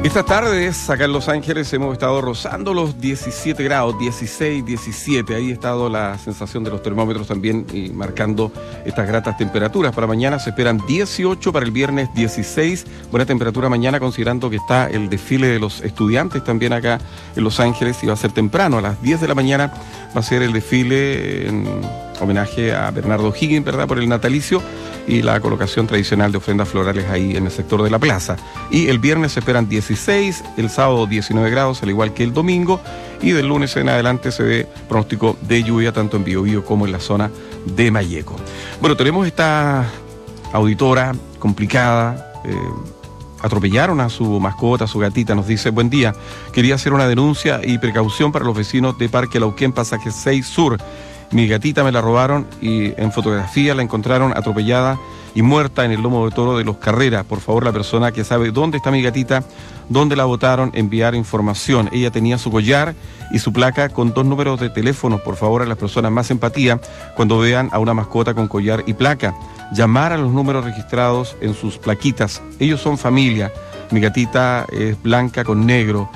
Esta tarde acá en Los Ángeles hemos estado rozando los 17 grados, 16, 17. Ahí ha estado la sensación de los termómetros también y marcando estas gratas temperaturas. Para mañana se esperan 18, para el viernes 16. Buena temperatura mañana considerando que está el desfile de los estudiantes también acá en Los Ángeles y va a ser temprano. A las 10 de la mañana va a ser el desfile en homenaje a Bernardo O'Higgins, ¿verdad? Por el natalicio y la colocación tradicional de ofrendas florales ahí en el sector de la plaza. Y el viernes se esperan 16, el sábado 19 grados, al igual que el domingo, y del lunes en adelante se ve pronóstico de lluvia tanto en Biobío como en la zona de Malleco. Bueno, tenemos esta auditora complicada, atropellaron a su mascota, a su gatita, nos dice: buen día, quería hacer una denuncia y precaución para los vecinos de Parque Lauquén, Pasaje 6 Sur. Mi gatita me la robaron y en fotografía la encontraron atropellada y muerta en el lomo de toro de Los Carreras. Por favor, la persona que sabe dónde está mi gatita, dónde la botaron, enviar información. Ella tenía su collar y su placa con 2 números de teléfono. Por favor, a las personas más empatía cuando vean a una mascota con collar y placa. Llamar a los números registrados en sus plaquitas. Ellos son familia. Mi gatita es blanca con negro.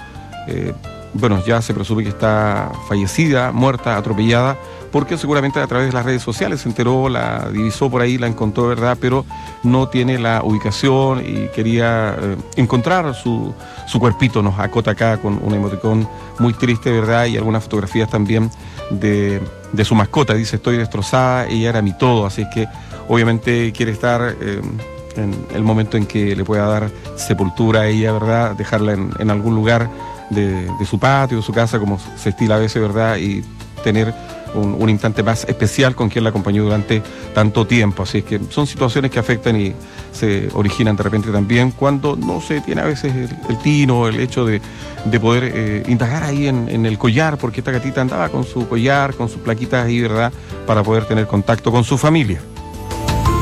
Bueno, ya se presume que está fallecida, muerta, atropellada, porque seguramente a través de las redes sociales se enteró, la divisó por ahí, la encontró, ¿verdad? Pero no tiene la ubicación y quería encontrar su cuerpito. Nos acota acá con un emoticón muy triste, ¿verdad? Y algunas fotografías también de su mascota. Dice: estoy destrozada, ella era mi todo. Así es que obviamente quiere estar en el momento en que le pueda dar sepultura a ella, ¿verdad? Dejarla en algún lugar de su patio, de su casa, como se estila a veces, ¿verdad? Y tener un instante más especial con quien la acompañó durante tanto tiempo. Así es que son situaciones que afectan y se originan de repente también cuando no se tiene a veces el tino, el hecho de poder indagar ahí en el collar, porque esta gatita andaba con su collar, con sus plaquitas ahí, ¿verdad? Para poder tener contacto con su familia.